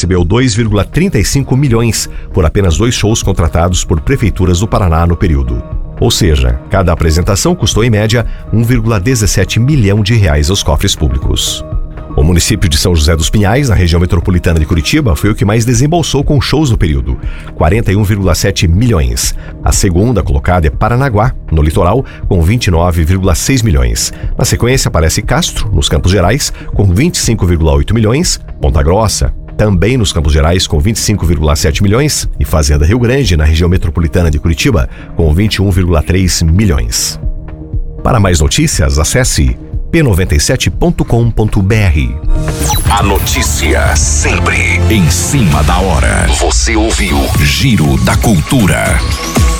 recebeu 2,35 milhões por apenas 2 shows contratados por prefeituras do Paraná no período. Ou seja, cada apresentação custou em média 1,17 milhão de reais aos cofres públicos. O município de São José dos Pinhais, na região metropolitana de Curitiba, foi o que mais desembolsou com shows no período, 41,7 milhões. A segunda colocada é Paranaguá, no litoral, com 29,6 milhões. Na sequência aparece Castro, nos Campos Gerais, com 25,8 milhões, Ponta Grossa, também nos Campos Gerais, com 25,7 milhões, e Fazenda Rio Grande, na região metropolitana de Curitiba, com 21,3 milhões. Para mais notícias, acesse p97.com.br. A notícia sempre em cima da hora. Você ouviu Giro da Cultura.